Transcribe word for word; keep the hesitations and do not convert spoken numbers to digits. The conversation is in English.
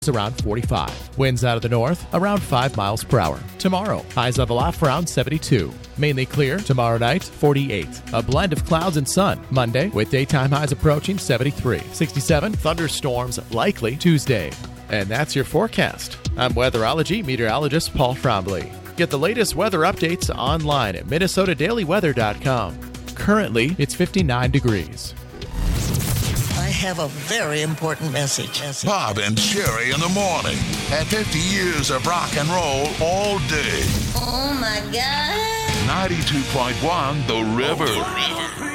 around forty-five. Winds out of the north around five miles per hour. Tomorrow, highs level off around seventy-two. Mainly clear. Tomorrow night, forty-eight. A blend of clouds and sun. Monday, with daytime highs approaching seventy-three. sixty-seven. Thunderstorms likely Tuesday. And that's your forecast. I'm weatherology meteorologist Paul Frombley. Get the latest weather updates online at minnesota daily weather dot com. Currently, it's fifty-nine degrees. I have a very important message. Bob and Sherry in the morning. At fifty years of rock and roll all day. Oh, my God. ninety-two point one The River. The River.